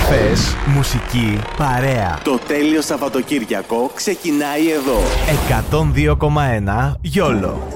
Επαφές, μουσική, παρέα. Το τέλειο Σαββατοκύριακο ξεκινάει εδώ. 102,1 YOLO.